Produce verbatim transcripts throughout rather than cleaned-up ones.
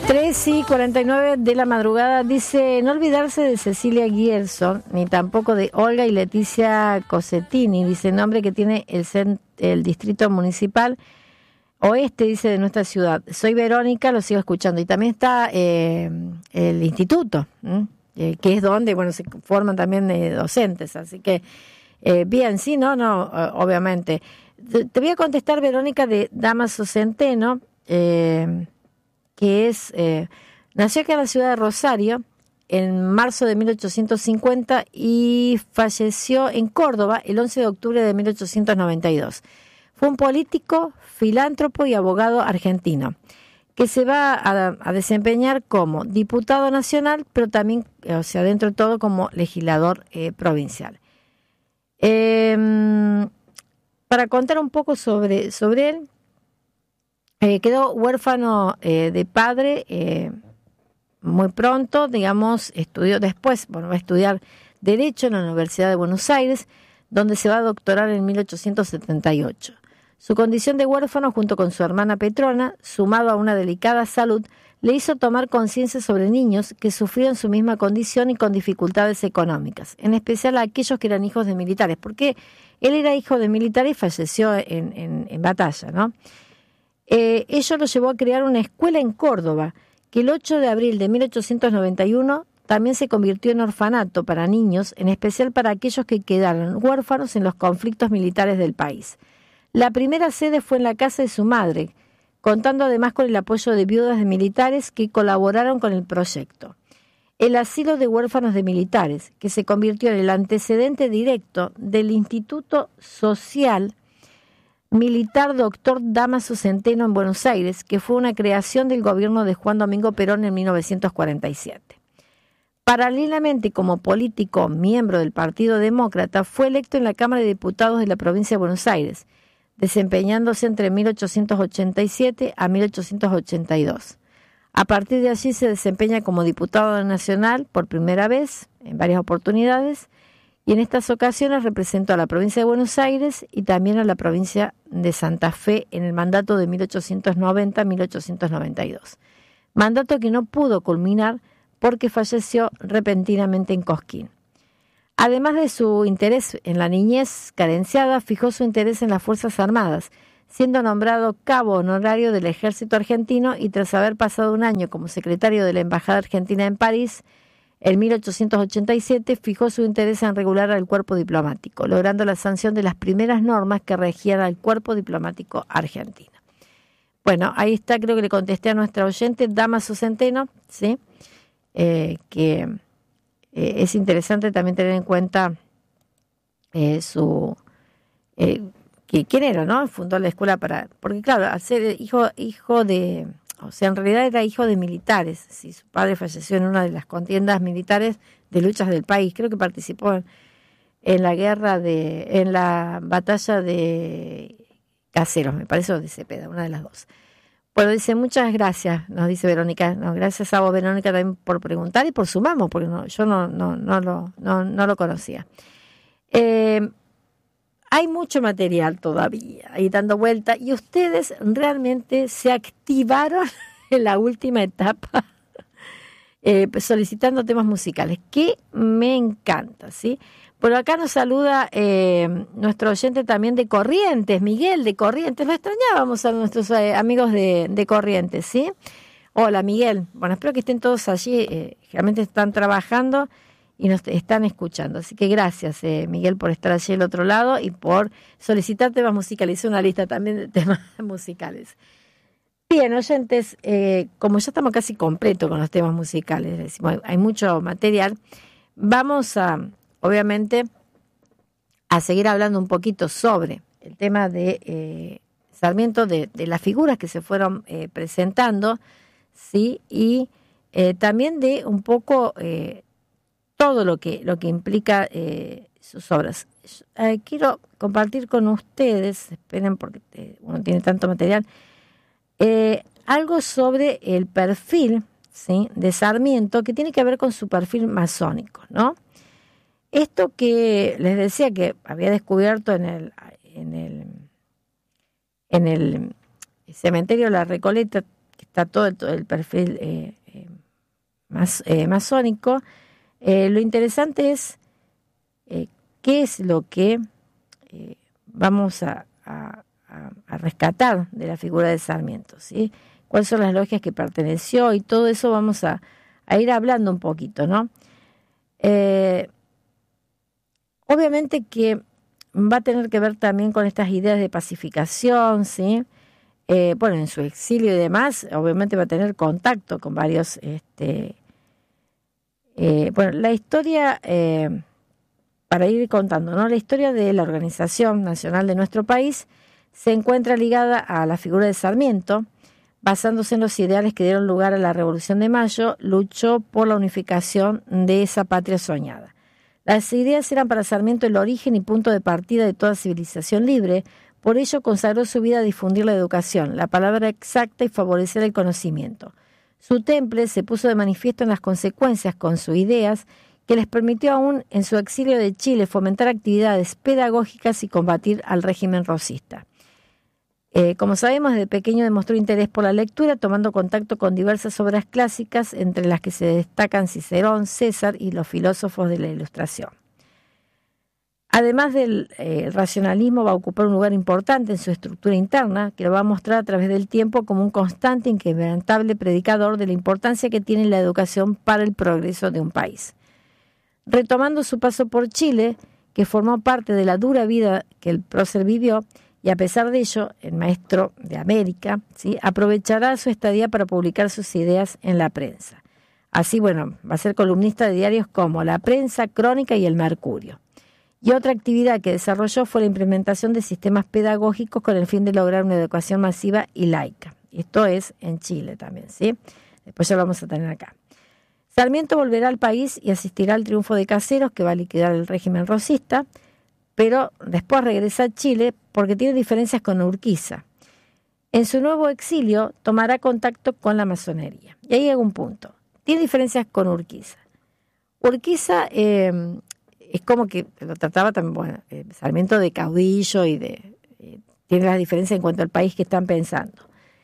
tres y cuarenta y nueve de la madrugada. Dice, no olvidarse de Cecilia Gierson, ni tampoco de Olga y Leticia Cosettini. Dice, nombre que tiene el, cent- el distrito municipal oeste, dice, de nuestra ciudad. Soy Verónica, lo sigo escuchando. Y también está eh, el instituto, eh, que es donde, bueno, se forman también eh, docentes. Así que, eh, bien, sí, no, no, obviamente. Te, te voy a contestar, Verónica, de Dámaso Centeno, eh, que es, eh, nació acá en la ciudad de Rosario en marzo de mil ochocientos cincuenta y falleció en Córdoba el once de octubre de mil ochocientos noventa y dos. Fue un político, filántropo y abogado argentino, que se va a, a desempeñar como diputado nacional, pero también, o sea, dentro de todo, como legislador eh, provincial. Eh, para contar un poco sobre, sobre él, Eh, quedó huérfano eh, de padre eh, muy pronto, digamos, estudió después, bueno, va a estudiar Derecho en la Universidad de Buenos Aires, donde se va a doctorar en mil ochocientos setenta y ocho. Su condición de huérfano, junto con su hermana Petrona, sumado a una delicada salud, le hizo tomar conciencia sobre niños que sufrían su misma condición y con dificultades económicas, en especial a aquellos que eran hijos de militares, porque él era hijo de militar y falleció en, en, en batalla, ¿no? Eh, ello lo llevó a crear una escuela en Córdoba, que el ocho de abril de mil ochocientos noventa y uno también se convirtió en orfanato para niños, en especial para aquellos que quedaron huérfanos en los conflictos militares del país. La primera sede fue en la casa de su madre, contando además con el apoyo de viudas de militares que colaboraron con el proyecto. El asilo de huérfanos de militares, que se convirtió en el antecedente directo del Instituto Social Militar Doctor Dámaso Centeno en Buenos Aires, que fue una creación del gobierno de Juan Domingo Perón en mil novecientos cuarenta y siete. Paralelamente, como político miembro del Partido Demócrata, fue electo en la Cámara de Diputados de la provincia de Buenos Aires, desempeñándose entre mil ochocientos ochenta y siete a mil ochocientos ochenta y dos. A partir de allí se desempeña como diputado nacional por primera vez, en varias oportunidades, y en estas ocasiones representó a la provincia de Buenos Aires y también a la provincia de Santa Fe en el mandato de mil ochocientos noventa a mil ochocientos noventa y dos. Mandato que no pudo culminar porque falleció repentinamente en Cosquín. Además de su interés en la niñez carenciada, fijó su interés en las Fuerzas Armadas, siendo nombrado cabo honorario del Ejército Argentino y tras haber pasado un año como secretario de la Embajada Argentina en París, en mil ochocientos ochenta y siete fijó su interés en regular al cuerpo diplomático, logrando la sanción de las primeras normas que regían al cuerpo diplomático argentino. Bueno, ahí está, creo que le contesté a nuestra oyente, Dámaso Centeno, ¿sí? Eh, que eh, es interesante también tener en cuenta eh, su... Eh, que, quién era, ¿no? Fundó la escuela para... Porque claro, al ser hijo, hijo de... O sea, en realidad era hijo de militares. Sí, su padre falleció en una de las contiendas militares de luchas del país. Creo que participó en, en la guerra de, en la batalla de Caseros, me parece, o de Cepeda, una de las dos. Bueno, dice, muchas gracias, nos dice Verónica. No, gracias a vos, Verónica, también por preguntar y por sumarnos, porque no, yo no, no, no, lo, no, no lo conocía. Eh, Hay mucho material todavía ahí dando vuelta y ustedes realmente se activaron en la última etapa eh, solicitando temas musicales, que me encanta, ¿sí? Por acá nos saluda eh, nuestro oyente también de Corrientes, Miguel de Corrientes. Lo extrañábamos a nuestros eh, amigos de, de Corrientes, ¿sí? Hola, Miguel. Bueno, espero que estén todos allí, eh, realmente están trabajando y nos están escuchando. Así que gracias, eh, Miguel, por estar allí al otro lado y por solicitar temas musicales. Hice una lista también de temas musicales. Bien, oyentes, eh, como ya estamos casi completos con los temas musicales, decimos, hay, hay mucho material, vamos a, obviamente, a seguir hablando un poquito sobre el tema de eh, Sarmiento, de, de las figuras que se fueron eh, presentando, ¿sí? Y eh, también de un poco... Eh, todo lo que lo que implica eh, sus obras. Eh, quiero compartir con ustedes, esperen porque eh, uno tiene tanto material, eh, algo sobre el perfil, ¿sí?, de Sarmiento, que tiene que ver con su perfil masónico, ¿no? Esto que les decía que había descubierto en el en el en el cementerio de La Recoleta, que está todo el, todo el perfil eh, eh, mas, eh, masónico. Eh, lo interesante es eh, qué es lo que eh, vamos a, a, a rescatar de la figura de Sarmiento, ¿sí? Cuáles son las logias que perteneció y todo eso vamos a, a ir hablando un poquito, ¿no? Eh, obviamente que va a tener que ver también con estas ideas de pacificación, ¿sí? Eh, bueno, en su exilio y demás, obviamente va a tener contacto con varios... Este, eh, bueno, la historia, eh, para ir contando, ¿no? La historia de la Organización Nacional de nuestro país se encuentra ligada a la figura de Sarmiento, basándose en los ideales que dieron lugar a la Revolución de Mayo, luchó por la unificación de esa patria soñada. Las ideas eran para Sarmiento el origen y punto de partida de toda civilización libre, por ello consagró su vida a difundir la educación, la palabra exacta y favorecer el conocimiento. Su temple se puso de manifiesto en las consecuencias con sus ideas, que les permitió aún en su exilio de Chile fomentar actividades pedagógicas y combatir al régimen rosista. Eh, como sabemos, desde pequeño demostró interés por la lectura, tomando contacto con diversas obras clásicas, entre las que se destacan Cicerón, César y los filósofos de la Ilustración. Además del eh, racionalismo, va a ocupar un lugar importante en su estructura interna, que lo va a mostrar a través del tiempo como un constante e inquebrantable predicador de la importancia que tiene la educación para el progreso de un país. Retomando su paso por Chile, que formó parte de la dura vida que el prócer vivió, y a pesar de ello, el maestro de América, ¿sí?, aprovechará su estadía para publicar sus ideas en la prensa. Así, bueno, va a ser columnista de diarios como La Prensa, Crónica y El Mercurio. Y otra actividad que desarrolló fue la implementación de sistemas pedagógicos con el fin de lograr una educación masiva y laica. Esto es en Chile también, ¿sí? Después ya lo vamos a tener acá. Sarmiento volverá al país y asistirá al triunfo de Caseros, que va a liquidar el régimen rosista, pero después regresa a Chile porque tiene diferencias con Urquiza. En su nuevo exilio tomará contacto con la masonería. Y ahí hay un punto. Tiene diferencias con Urquiza. Urquiza eh, es como que lo trataba también, bueno, eh, Sarmiento de caudillo y de... Eh, tiene las diferencias en cuanto al país que están pensando.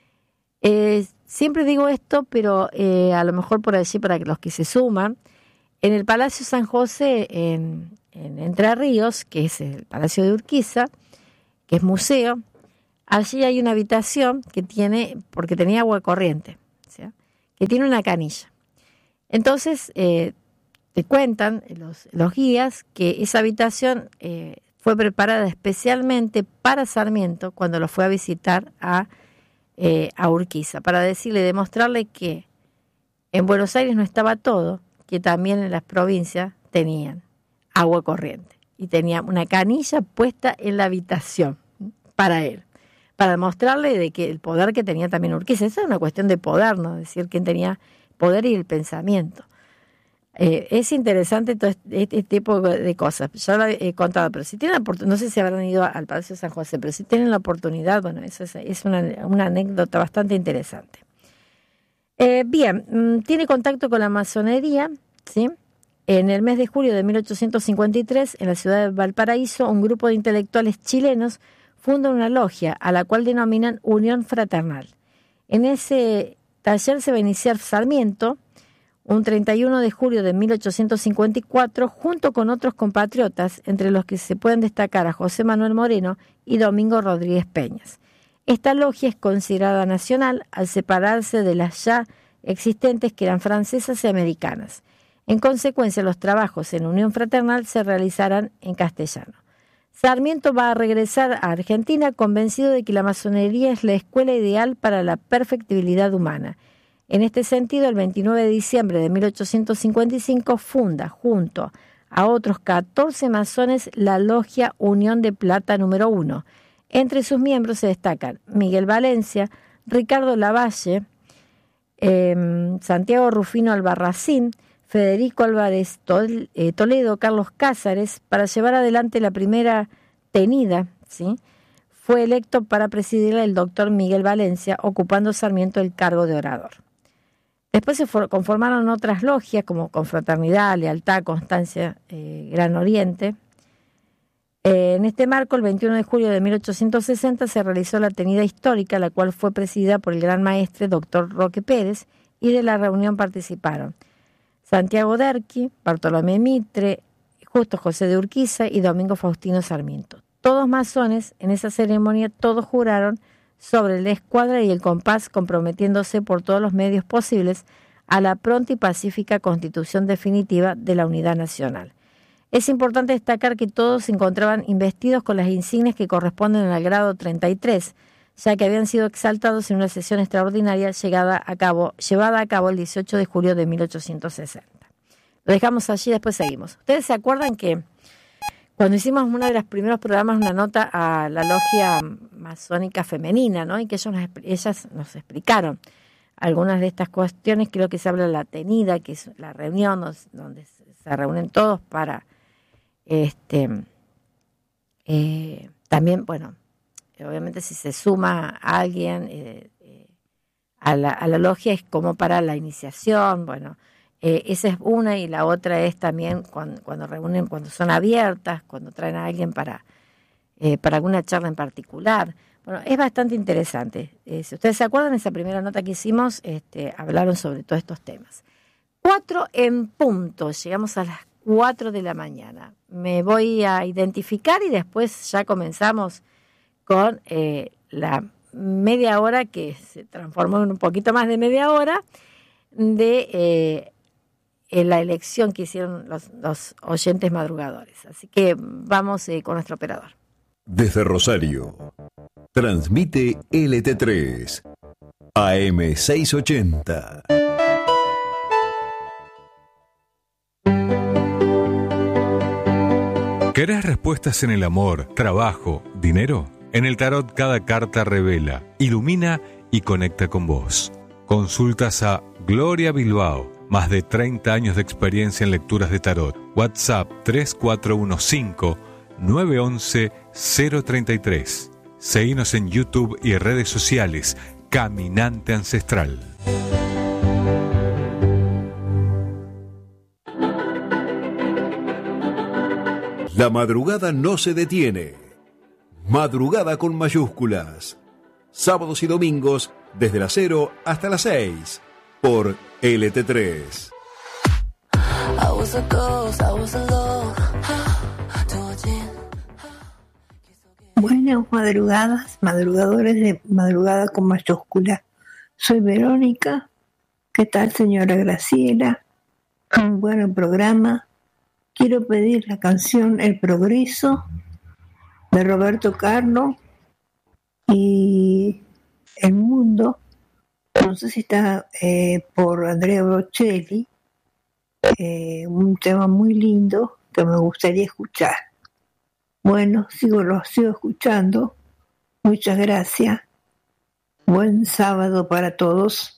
Eh, siempre digo esto, pero eh, a lo mejor por allí, para los que se suman, en el Palacio San José, en, en Entre Ríos, que es el Palacio de Urquiza, que es museo, allí hay una habitación que tiene, porque tenía agua corriente, ¿sí?, que tiene una canilla. Entonces, eh, te cuentan los, los guías que esa habitación eh, fue preparada especialmente para Sarmiento cuando lo fue a visitar a, eh, a Urquiza, para decirle, demostrarle que en Buenos Aires no estaba todo, que también en las provincias tenían agua corriente y tenía una canilla puesta en la habitación para él, para demostrarle de que el poder que tenía también Urquiza. Esa es una cuestión de poder, ¿no? Decir quién tenía poder y el pensamiento. Eh, es interesante todo este, este tipo de cosas. Ya lo he contado, pero si tienen la oportunidad, no sé si habrán ido al Palacio de San José, pero si tienen la oportunidad, bueno, eso es, es una, una anécdota bastante interesante. Eh, bien, tiene contacto con la masonería, ¿sí? En el mes de julio de mil ochocientos cincuenta y tres, en la ciudad de Valparaíso, un grupo de intelectuales chilenos funda una logia a la cual denominan Unión Fraternal. En ese taller se va a iniciar Sarmiento un treinta y uno de julio de mil ochocientos cincuenta y cuatro, junto con otros compatriotas, entre los que se pueden destacar a José Manuel Moreno y Domingo Rodríguez Peñas. Esta logia es considerada nacional al separarse de las ya existentes que eran francesas y americanas. En consecuencia, los trabajos en Unión Fraternal se realizarán en castellano. Sarmiento va a regresar a Argentina convencido de que la masonería es la escuela ideal para la perfectibilidad humana. En este sentido, el veintinueve de diciembre de mil ochocientos cincuenta y cinco funda, junto a otros catorce masones, la logia Unión de Plata número uno. Entre sus miembros se destacan Miguel Valencia, Ricardo Lavalle, eh, Santiago Rufino Albarracín, Federico Álvarez Toledo, Carlos Cázares. Para llevar adelante la primera tenida, ¿sí?, fue electo para presidirla el doctor Miguel Valencia, ocupando Sarmiento el cargo de orador. Después se for- conformaron otras logias como Confraternidad, Lealtad, Constancia, eh, Gran Oriente. Eh, en este marco, el veintiuno de julio de mil ochocientos sesenta se realizó la tenida histórica, la cual fue presidida por el gran maestre doctor Roque Pérez, y de la reunión participaron Santiago Derqui, Bartolomé Mitre, Justo José de Urquiza y Domingo Faustino Sarmiento. Todos masones. En esa ceremonia todos juraron sobre la escuadra y el compás, comprometiéndose por todos los medios posibles a la pronta y pacífica constitución definitiva de la unidad nacional. Es importante destacar que todos se encontraban investidos con las insignias que corresponden al grado treinta y tres, ya que habían sido exaltados en una sesión extraordinaria llegada a cabo, llevada a cabo el dieciocho de julio de mil ochocientos sesenta. Lo dejamos allí, después seguimos. ¿Ustedes se acuerdan que cuando hicimos uno de los primeros programas una nota a la logia masónica femenina, ¿no? Y que ellos nos, ellas nos explicaron algunas de estas cuestiones? Creo que se habla de la tenida, que es la reunión donde se reúnen todos para, este, eh, también, bueno, obviamente si se suma a alguien eh, eh, a, la, a la logia es como para la iniciación, bueno, eh, esa es una, y la otra es también cuando, cuando reúnen, cuando son abiertas, cuando traen a alguien para, eh, para alguna charla en particular. Bueno, es bastante interesante. Eh, si ustedes se acuerdan, esa primera nota que hicimos, este, hablaron sobre todos estos temas. Cuatro en punto, llegamos a las cuatro de la mañana. Me voy a identificar y después ya comenzamos con eh, la media hora, que se transformó en un poquito más de media hora, de eh, en la elección que hicieron los, los oyentes madrugadores. Así que vamos eh, con nuestro operador. Desde Rosario, transmite L T tres, A M seiscientos ochenta. ¿Querés respuestas en el amor, trabajo, dinero? En el tarot cada carta revela, ilumina y conecta con vos. Consultas a Gloria Bilbao, más de treinta años de experiencia en lecturas de tarot. WhatsApp tres cuatro uno cinco, nueve uno uno, cero tres tres. Seguinos en YouTube y redes sociales. Caminante Ancestral. La madrugada no se detiene. Madrugada con mayúsculas. Sábados y domingos desde las cero hasta las seis por L T tres. Buenas madrugadas, madrugadores de madrugada con mayúscula. Soy Verónica. ¿Qué tal, señora Graciela? Un buen programa. Quiero pedir la canción El Progreso de Roberto Carlos y El Mundo. No sé si está eh, por Andrea Bocelli. Eh, un tema muy lindo que me gustaría escuchar. Bueno, sigo, lo sigo escuchando. Muchas gracias. Buen sábado para todos.